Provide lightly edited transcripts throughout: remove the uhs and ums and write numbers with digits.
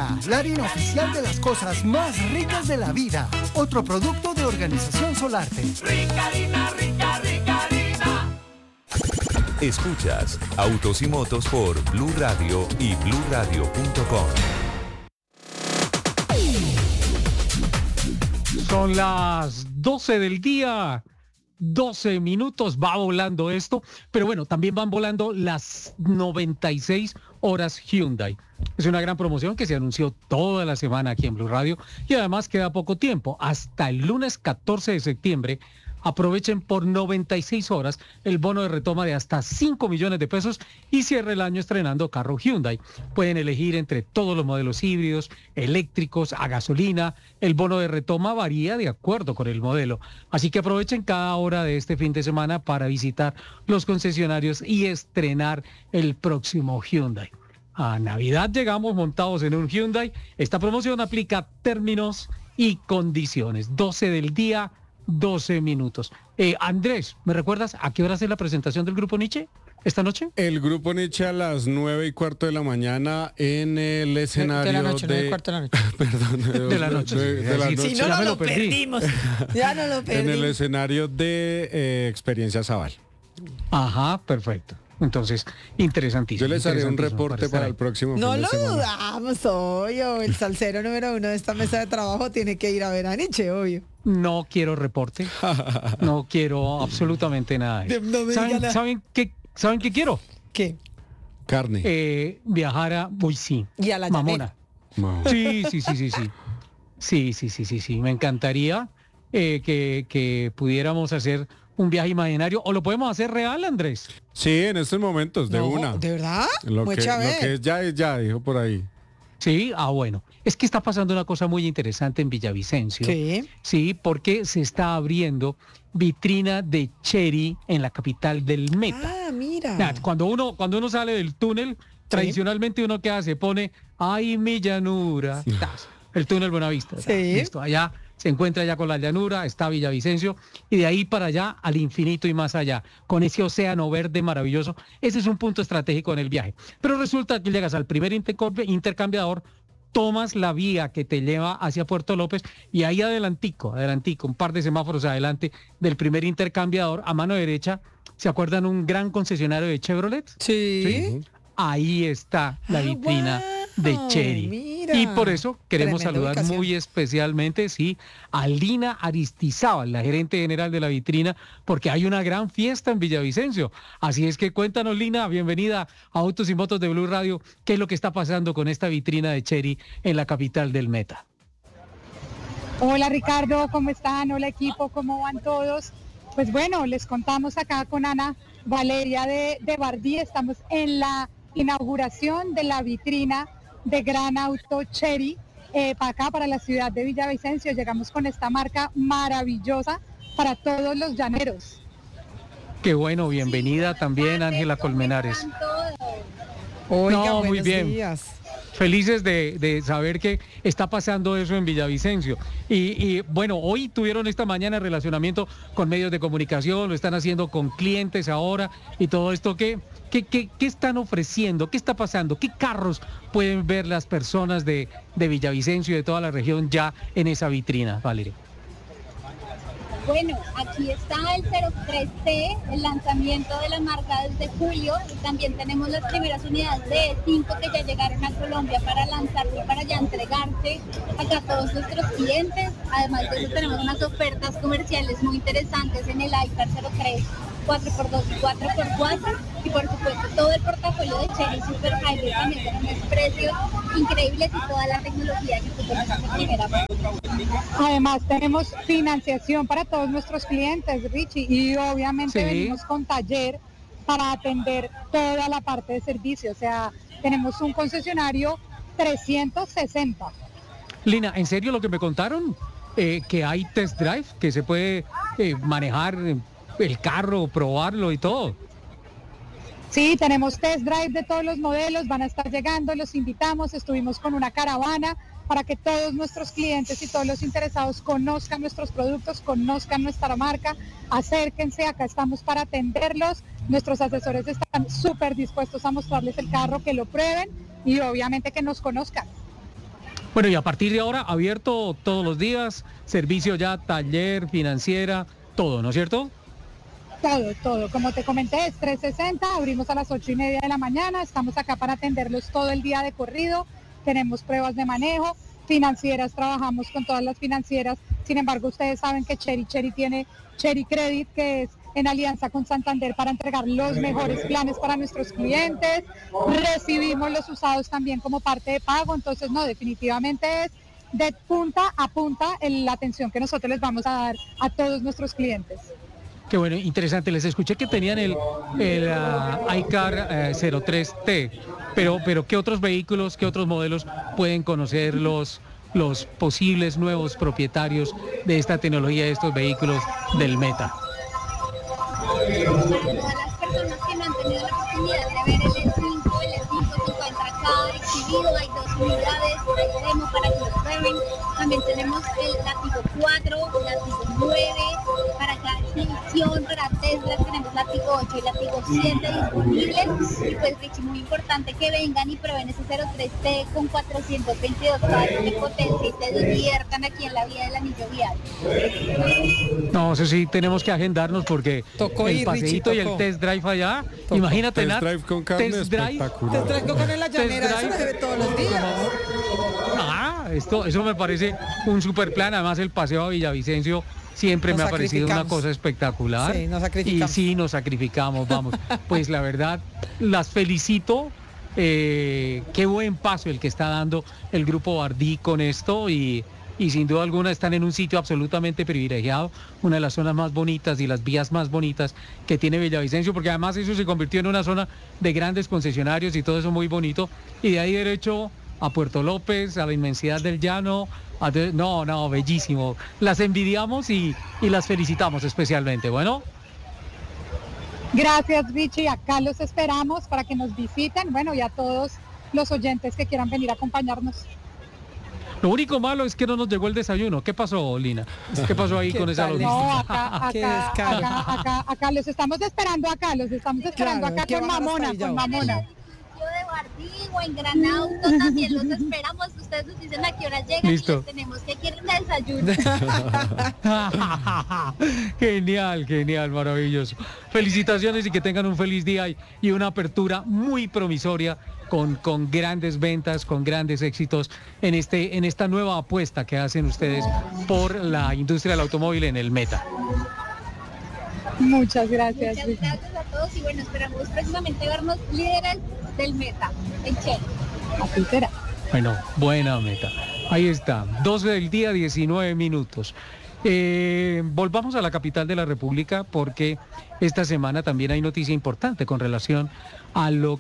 Rica, la harina oficial de las cosas más ricas de la vida. Otro producto de Organización Solarte. Rica harina, rica, rica harina. Escuchas Autos y Motos por Blue Radio y bluradio.com. Son las 12 del día, 12 minutos, va volando esto, pero bueno, también van volando las 96 horas Hyundai. Es una gran promoción que se anunció toda la semana aquí en Blue Radio y además queda poco tiempo, hasta el lunes 14 de septiembre. Aprovechen por 96 horas el bono de retoma de hasta 5 millones de pesos y cierre el año estrenando carro Hyundai. Pueden elegir entre todos los modelos híbridos, eléctricos, a gasolina. El bono de retoma varía de acuerdo con el modelo. Así que aprovechen cada hora de este fin de semana para visitar los concesionarios y estrenar el próximo Hyundai. A Navidad llegamos montados en un Hyundai. Esta promoción aplica términos y condiciones. 12 del día, 12 minutos. Andrés, ¿me recuerdas a qué hora es la presentación del Grupo Nietzsche esta noche? El Grupo Nietzsche a las 9:15 de la mañana en el escenario de la noche, 9:15 de la noche. Perdón, de la noche. de la noche. Si no, no lo perdimos. Ya no lo En perdimos. el escenario de Experiencia Zabal. Ajá, perfecto. Entonces, interesantísimo. Yo les haré un reporte para el próximo No fin de lo semana. dudamos, obvio. El salsero número 1 de esta mesa de trabajo tiene que ir a ver a Nietzsche, obvio. No quiero reporte. No quiero absolutamente nada de eso. No me diga nada. ¿Saben qué quiero? ¿Qué? Carne. Viajar a... Uy, sí. Y a la Mamona. No. Sí. Sí. Me encantaría que pudiéramos hacer un viaje imaginario. ¿O lo podemos hacer real, Andrés? Sí, en estos momentos, de No, una. ¿de verdad? Lo que Mucha vez. es ya, dijo por ahí. Sí, bueno. Es que está pasando una cosa muy interesante en Villavicencio. Sí. Sí, porque se está abriendo vitrina de Chery en la capital del Meta. Ah, mira. Ya, cuando uno sale del túnel, tradicionalmente uno que hace, pone, ay, mi llanura. Tas, el túnel Buenavista. Tas, Sí. Listo, allá se encuentra ya con la llanura, está Villavicencio, y de ahí para allá al infinito y más allá, con ese océano verde maravilloso. Ese es un punto estratégico en el viaje. Pero resulta que llegas al primer intercambiador, tomas la vía que te lleva hacia Puerto López y ahí adelantico, un par de semáforos adelante del primer intercambiador, a mano derecha, ¿se acuerdan un gran concesionario de Chevrolet? Sí. Ahí está la vitrina de Chery. Mira. Y por eso queremos Tremenda saludar ubicación. muy especialmente, sí, a Lina Aristizábal, la gerente general de la vitrina, porque hay una gran fiesta en Villavicencio. Así es que cuéntanos, Lina, bienvenida a Autos y Motos de Blue Radio. ¿Qué es lo que está pasando con esta vitrina de Chery en la capital del Meta? Hola Ricardo, ¿cómo están? Hola equipo, ¿cómo van todos? Pues bueno, les contamos acá con Ana Valeria de Bardí, estamos en la inauguración de la vitrina de Gran Auto Chery, para acá, para la ciudad de Villavicencio. Llegamos con esta marca maravillosa para todos los llaneros. Qué bueno, bienvenida también Ángela Colmenares. Oiga, No, muy buenos bien. días. Felices de saber que está pasando eso en Villavicencio. Y bueno, hoy tuvieron esta mañana relacionamiento con medios de comunicación, lo están haciendo con clientes ahora y todo esto. ¿Qué están ofreciendo? ¿Qué está pasando? ¿Qué carros pueden ver las personas de Villavicencio y de toda la región ya en esa vitrina, Valeria? Bueno, aquí está el 03T, el lanzamiento de la marca desde julio, y también tenemos las primeras unidades de E5 que ya llegaron a Colombia para lanzarse, para ya entregarse acá a todos nuestros clientes. Además de eso tenemos unas ofertas comerciales muy interesantes en el iCar 03, 4x2 y 4x4, y por supuesto todo el portafolio de Chery Super Hybrid también tenemos precios increíbles y toda la tecnología que tú conoces de primera mano. Además tenemos financiación para todos nuestros clientes, Richie, y obviamente Sí. venimos con taller para atender toda la parte de servicio. O sea, tenemos un concesionario 360. Lina, ¿en serio lo que me contaron? Que hay test drive, que se puede manejar el carro, probarlo y todo. Sí, tenemos test drive de todos los modelos, van a estar llegando, los invitamos, estuvimos con una caravana para que todos nuestros clientes y todos los interesados conozcan nuestros productos, conozcan nuestra marca, acérquense, acá estamos para atenderlos, nuestros asesores están súper dispuestos a mostrarles el carro, que lo prueben y obviamente que nos conozcan. Bueno, y a partir de ahora, abierto todos los días, servicio ya, taller, financiera, todo, ¿no es cierto? Todo. Como te comenté, es 360, abrimos a las 8:30 de la mañana, estamos acá para atenderlos todo el día de corrido, tenemos pruebas de manejo, financieras, trabajamos con todas las financieras, sin embargo, ustedes saben que Cherry tiene Cherry Credit, que es en alianza con Santander para entregar los mejores planes para nuestros clientes, recibimos los usados también como parte de pago, entonces no, definitivamente es de punta a punta la atención que nosotros les vamos a dar a todos nuestros clientes. Qué bueno, interesante. Les escuché que tenían el iCar 03T, pero ¿qué otros vehículos, qué otros modelos pueden conocer los posibles nuevos propietarios de esta tecnología, de estos vehículos del Meta? Para todas las personas que no han tenido la oportunidad de ver el E5 se encuentra acá exhibido, hay 2 unidades, hay demo para que lo prueben. También tenemos el Látigo 4, Látigo 9, para cada exhibición, para Tesla tenemos Látigo 8 y Látigo 7 disponibles. Y pues Richie, muy importante que vengan y prueben ese 03T con 422 caballos de potencia y se diviertan aquí en la vía del anillo vial. No, eso sí, tenemos que agendarnos porque Tocó el ir, paseíto Richie, y tocó. el test drive allá, imagínate, Test Nat, drive con carne test drive, espectacular. Te traigo con la llanera, Test eso drive. se ve todos los días. Eso me parece un super plan. Además, el paseo a Villavicencio siempre Nos me ha parecido una sacrificamos. cosa espectacular. Sí, nos sacrificamos. Y sí, nos sacrificamos, vamos. Pues la verdad, las felicito. Qué buen paso el que está dando el grupo Bardí con esto y sin duda alguna están en un sitio absolutamente privilegiado, una de las zonas más bonitas y las vías más bonitas que tiene Villavicencio, porque además eso se convirtió en una zona de grandes concesionarios y todo eso muy bonito, y de ahí derecho a Puerto López, a la inmensidad del llano, no, bellísimo. Las envidiamos y las felicitamos especialmente, bueno. Gracias, Richie, acá los esperamos para que nos visiten, bueno, y a todos los oyentes que quieran venir a acompañarnos. Lo único malo es que no nos llegó el desayuno. ¿Qué pasó, Lina? ¿Qué pasó ahí con esa tal logística? No, Qué descaro. acá los estamos esperando acá, Claro, acá ¿qué con van a Mamona, estar con ya? Mamona. De Bardí o en Gran Auto también los esperamos. Ustedes nos dicen a qué hora llegan Listo. y les tenemos que quieren desayuno. Genial, maravilloso. Felicitaciones y que tengan un feliz día y una apertura muy promisoria con grandes ventas, con grandes éxitos en esta nueva apuesta que hacen ustedes por la industria del automóvil en el Meta. Muchas gracias. Muchas gracias a todos y bueno, esperamos próximamente vernos líderes del Meta en Chile. Así será. Bueno, buena meta. Ahí está, 12 del día, 19 minutos. Volvamos a la capital de la República porque esta semana también hay noticia importante con relación a lo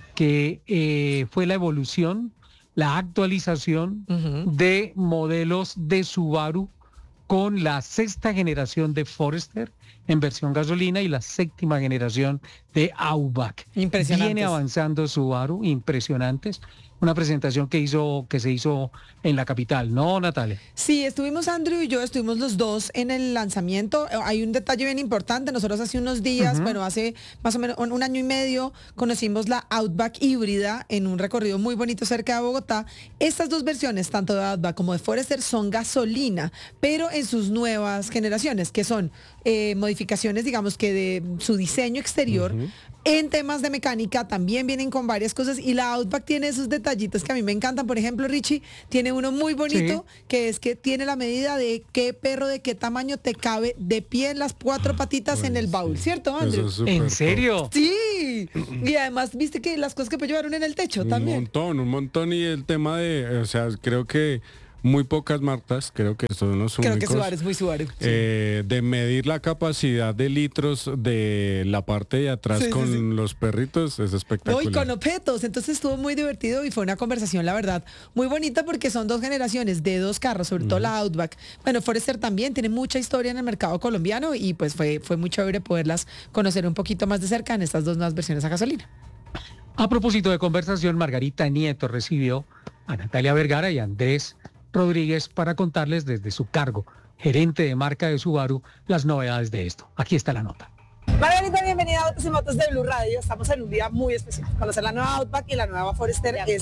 que fue la evolución, la actualización de modelos de Subaru con la 6ª generación de Forester en versión gasolina y la 7ª generación de Outback. Impresionantes. Viene avanzando Subaru, impresionantes. Una presentación que se hizo en la capital, ¿no, Natalia? Sí, estuvimos Andrew y yo, estuvimos los dos en el lanzamiento. Hay un detalle bien importante. Nosotros hace unos días, bueno, hace más o menos un año y medio, conocimos la Outback híbrida en un recorrido muy bonito cerca de Bogotá. Estas dos versiones, tanto de Outback como de Forester, son gasolina, pero en sus nuevas generaciones, que son modificaciones, digamos que de su diseño exterior. En temas de mecánica también vienen con varias cosas y la Outback tiene esos detallitos que a mí me encantan. Por ejemplo, Richie tiene uno muy bonito que es que tiene la medida de qué perro de qué tamaño te cabe de pie en las 4 patitas en el baúl, ¿cierto, Andrew? ¿En serio? Sí. Y además, viste que las cosas que llevaron en el techo también. Un montón y el tema de, o sea, creo que muy pocas marcas, creo que son los únicos. Creo que Subaru es muy Subaru. De medir la capacidad de litros de la parte de atrás con los perritos es espectacular. No, y con objetos, entonces estuvo muy divertido y fue una conversación, la verdad, muy bonita porque son dos generaciones de dos carros, sobre todo la Outback. Bueno, Forester también tiene mucha historia en el mercado colombiano y pues fue muy chévere poderlas conocer un poquito más de cerca en estas dos nuevas versiones a gasolina. A propósito de conversación, Margarita Nieto recibió a Natalia Vergara y a Andrés Rodríguez para contarles desde su cargo, gerente de marca de Subaru, las novedades de esto. Aquí está la nota. Margarita, bienvenida a Autos y Motos de Blue Radio. Estamos en un día muy especial. Conocer la nueva Outback y la nueva Forester es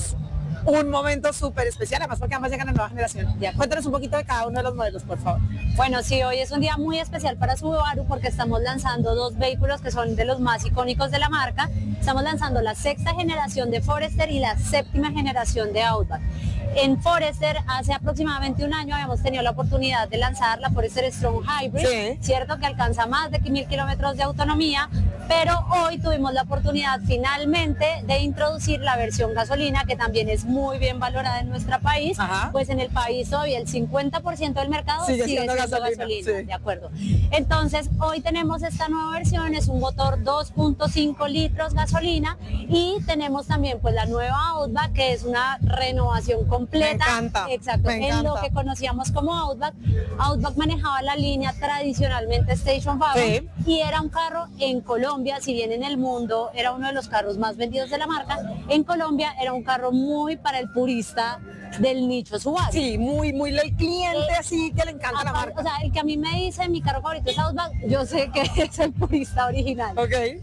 un momento súper especial, además porque además llega la nueva generación. Cuéntanos un poquito de cada uno de los modelos, por favor. Bueno, sí, hoy es un día muy especial para Subaru porque estamos lanzando dos vehículos que son de los más icónicos de la marca. Estamos lanzando la 6ª generación de Forester y la 7ª generación de Outback. En Forester, hace aproximadamente un año habíamos tenido la oportunidad de lanzar la Forester Strong Hybrid, cierto que alcanza más de 1000 kilómetros de autonomía, pero hoy tuvimos la oportunidad finalmente de introducir la versión gasolina, que también es muy bien valorada en nuestro país. Pues en el país hoy el 50% del mercado sigue siendo gasolina. De acuerdo. Entonces hoy tenemos esta nueva versión, es un motor 2.5 litros gasolina, y tenemos también pues la nueva Outback, que es una renovación completa. Me encanta. Exacto. Me encanta. En lo que conocíamos como Outback, Outback manejaba la línea tradicionalmente Station Wagon, y era un carro en Colombia, si bien en el mundo era uno de los carros más vendidos de la marca, en Colombia era un carro muy para el purista del nicho Subaru. Sí, muy el cliente así que le encanta la marca. O sea, el que a mí me dice mi carro favorito es Outback, yo sé que es el purista original.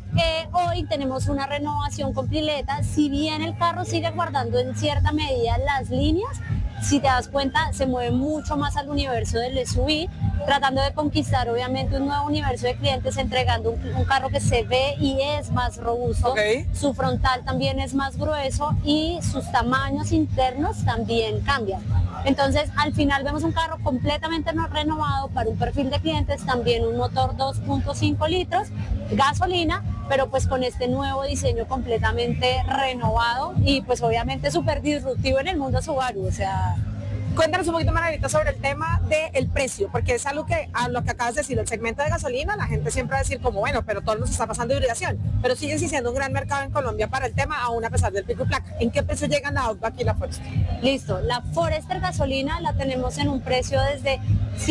Hoy tenemos una renovación completa, si bien el carro sigue guardando en cierta medida las líneas, si te das cuenta, se mueve mucho más al universo del SUV, tratando de conquistar obviamente un nuevo universo de clientes, entregando un carro que se ve y es más robusto. Su frontal también es más grueso y sus tamaños internos también cambian. Entonces, al final vemos un carro completamente renovado para un perfil de clientes, también un motor 2.5 litros, gasolina, pero pues con este nuevo diseño completamente renovado y pues obviamente súper disruptivo en el mundo Subaru, o sea... Cuéntanos un poquito, Margarita, sobre el tema del precio, porque es algo que, a lo que acabas de decir, el segmento de gasolina, la gente siempre va a decir como, bueno, pero todo nos está pasando hibridación, pero sigue siendo un gran mercado en Colombia para el tema, aún a pesar del pico y placa. ¿En qué precio llegan la Outback y la Forester? Listo, la Forester gasolina la tenemos en un precio desde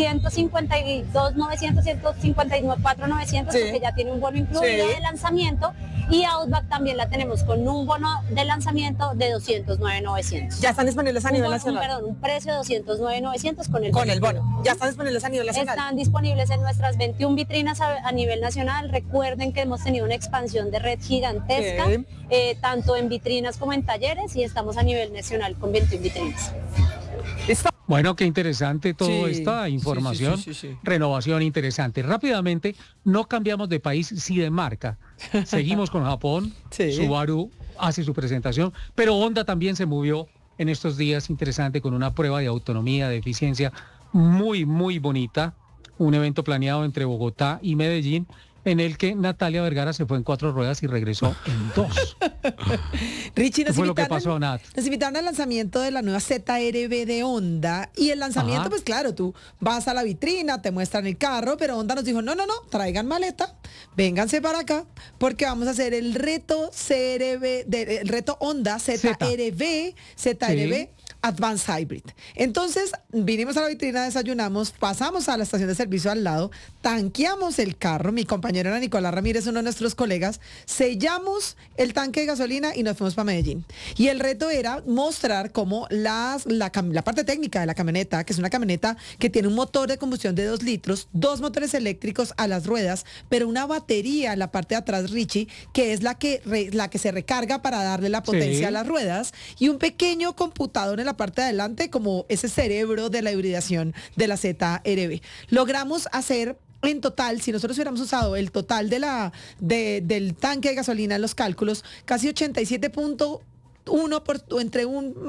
152.900, 154.900, porque ya tiene un bono incluido de lanzamiento, y Outback también la tenemos con un bono de lanzamiento de 209.900. Ya están disponibles a nivel nacional. Un precio de 209.900 con el bono. Ya están disponibles a nivel nacional. Están disponibles en nuestras 21 vitrinas a nivel nacional. Recuerden que hemos tenido una expansión de red gigantesca, tanto en vitrinas como en talleres, y estamos a nivel nacional con 21 vitrinas. Bueno, qué interesante toda esta información, renovación interesante. Rápidamente, no cambiamos de país, sí de marca. Seguimos con Japón, Subaru hace su presentación, pero Honda también se movió en estos días, interesante, con una prueba de autonomía, de eficiencia muy bonita. Un evento planeado entre Bogotá y Medellín, en el que Natalia Vergara se fue en 4 ruedas y regresó en 2. Richie, ¿Qué fue lo que pasó, Nat? Nos invitaron al lanzamiento de la nueva ZR-B de Honda, y el lanzamiento, pues claro, tú vas a la vitrina, te muestran el carro, pero Honda nos dijo, no, traigan maleta, vénganse para acá, porque vamos a hacer el reto CRB, el reto Honda ZR-B Advanced Hybrid. Entonces, vinimos a la vitrina, desayunamos, pasamos a la estación de servicio al lado, tanqueamos el carro, mi compañero era Nicolás Ramírez, uno de nuestros colegas, sellamos el tanque de gasolina y nos fuimos para Medellín. Y el reto era mostrar cómo la parte técnica de la camioneta, que es una camioneta que tiene un motor de combustión de 2 litros, 2 motores eléctricos a las ruedas, pero una batería en la parte de atrás, Richie, que es la que se recarga para darle la potencia a las ruedas, y un pequeño computador en la parte de adelante como ese cerebro de la hibridación de la ZR-B. Logramos hacer en total, si nosotros hubiéramos usado el total del tanque de gasolina en los cálculos, casi 87.1 entre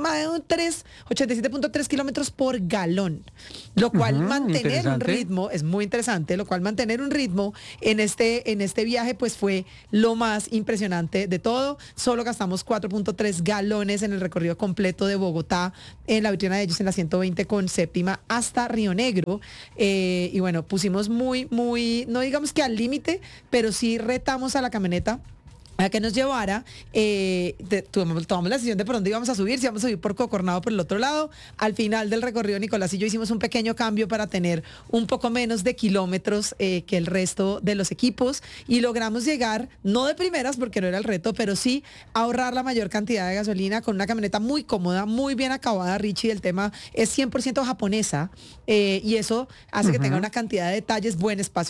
87.3 kilómetros por galón, lo cual mantener un ritmo es muy interesante, lo cual mantener un ritmo en este viaje pues fue lo más impresionante de todo. Solo gastamos 4.3 galones en el recorrido completo de Bogotá, en la vitrina de ellos en la 120 con séptima hasta Río Negro, y bueno, pusimos muy, no digamos que al límite, pero sí retamos a la camioneta a que nos llevara, tomamos la decisión de por dónde íbamos a subir, si íbamos a subir por Cocornado por el otro lado. Al final del recorrido, Nicolás y yo hicimos un pequeño cambio para tener un poco menos de kilómetros que el resto de los equipos, y logramos llegar, no de primeras porque no era el reto, pero sí ahorrar la mayor cantidad de gasolina con una camioneta muy cómoda, muy bien acabada, Richie. El tema es 100% japonesa, y eso hace que tenga una cantidad de detalles, buen espacio